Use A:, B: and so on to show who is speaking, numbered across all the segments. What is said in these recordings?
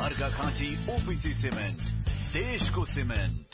A: Arghakhanchi OPC cement, देशको cement.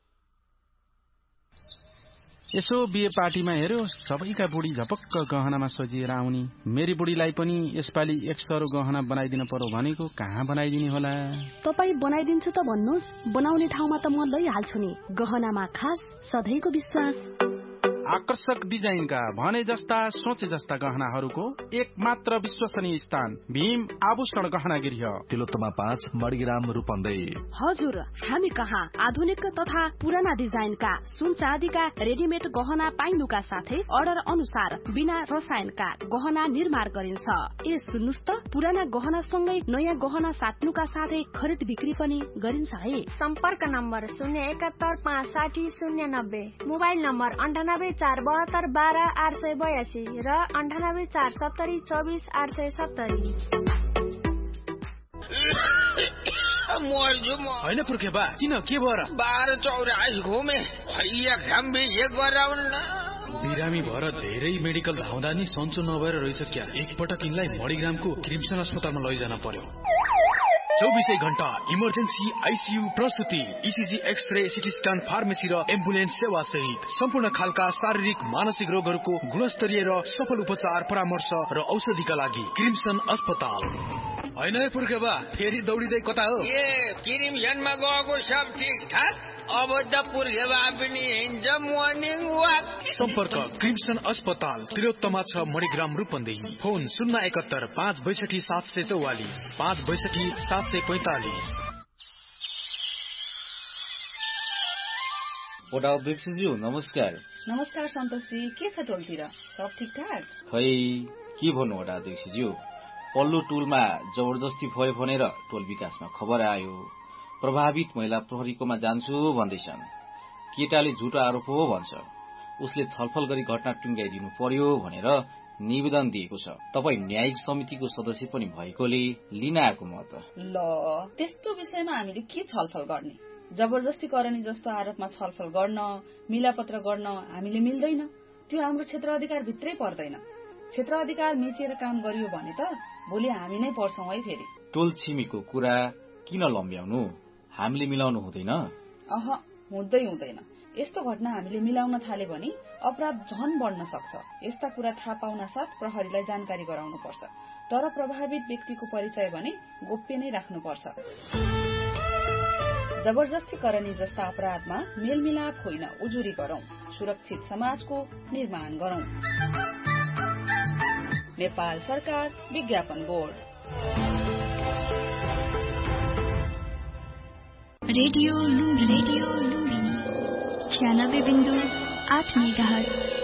B: यसो बिहे पार्टीमा हेर्यो, सबैका बुढी झपक्क गहनामा सजिएर आउनी। मेरी बुढीलाई पनि यसपालि 100 गहना बनाइदिन पर्यो भनेको, कहाँ बनाइदिने होला?
C: तपाई बनाइदिन्छु त भन्नुस्, बनाउने ठाउँमा त म लैहाल्छु नि। गहनामा खास सधैँको विश्वास।
B: आकर्षक डिजाइनका भने जस्ता सोचे जस्ता गहनाहरूको एकमात्र विश्वसनीय स्थान भीम आभूषण गहना गृह,
A: तिलोत्तमा 5 मणिग्राम रूपन्देही।
C: हजुर, हामी कहाँ आधुनिक तथा पुराना डिजाइनका सुन चाँदीका रेडिमेड गहना पाइनुका साथै अर्डर अनुसार बिना रसायनका गहना निर्माण गरिन्छ। ए सुन्नुस् त, पुराना गहना सँगै नयाँ गहना साट्नुका साथै खरिद बिक्री पनि गरिन्छ है।
D: सम्पर्क नम्बर 071566090, मोबाइल नम्बर 9847272882 र 9847724870।
E: होइन पुर्खे बा, किन के भएर?
F: 12-24 घुमे खैया खाम्बे एक गराउन।
E: बिरामी भएर धेरै मेडिकल धाउँदा नि सन्चो नभएर रहेछ क्या। एकपटक यिनलाई मणिग्रामको क्रिम्सन अस्पतालमा लैजान पर्यो। 24 घण्टा emergency, ICU, प्रसुति, ECG, x-ray, CT scan, pharmacy र एम्बुलेन्स सेवा सहित सम्पूर्ण खालका शारीरिक मानसिक रोगहरूको गुणस्तरीय र सफल उपचार, परामर्श र औषधिका लागि क्रिम्सन अस्पताल। होइन पुर्खे बा, फेरि दौडिँदै कता हो?
F: क्रिम्सनमा गएको सब ठिक ठाक, अब त पुर्खे बा पनि हिँड्छ मर्निङ वाक।
E: सम्पर्क क्रिम्सन अस्पताल, तिलोत्तमा 6 मणिग्राम रूपन्देही। फोन 071 562 744 562 745।
G: वडा अध्यक्षज्यू नमस्कार।
H: नमस्कार सन्तोषजी, के छ टोलतिर? सब ठिकठाक?
G: खै के भन्नु वडा अध्यक्षज्यू, पल्लो टोलमा जबरजस्ती भयो भनेर टोल विकासमा खबर आयो। प्रभावित महिला प्रहरीकोमा जान्छु भन्दैछन्। केटाले झुटो आरोप हो भन्छ, उसले छलफल गरी घटना टुङ्ग्याइदिनु पर्यो भनेर निवेदन दिएको छ। तपाई न्यायिक समितिको सदस्य पनि भएकोले लिन आएको म त।
H: ल, त्यस्तो विषयमा हामीले के छलफल गर्ने? जबरजस्ती करनी जस्तो आरोपमा छलफल गर्न, मिलापत्र गर्न हामीले मिल्दैन। त्यो हाम्रो क्षेत्र अधिकार भित्रै पर्दैन। क्षेत्र अधिकार मिचेर काम गरियो भने त भोलि हामी नै पर्छौं है फेरि।
G: टोल छिमेकीको कुरा किन लम्ब्याउनु? हामीले मिलाउनु हुँदैन?
H: हुँदैन। यस्तो घटना हामीले मिलाउन थाले भने अपराध झन बढ्न सक्छ। यस्ता कुरा थाहा पाउन साथ प्रहरीलाई जानकारी गराउनु पर्छ। तर प्रभावित व्यक्तिको परिचय भने गोप्य नै राख्नुपर्छ। जबरजस्ती करनी जस्ता अपराधमा मेलमिलाप होइन, उजुरी गरौं। सुरक्षित समाजको निर्माण गरौं। नेपाल सरकार विज्ञापन बोर्ड।
I: Radio Lumbini 96.8 megahertz.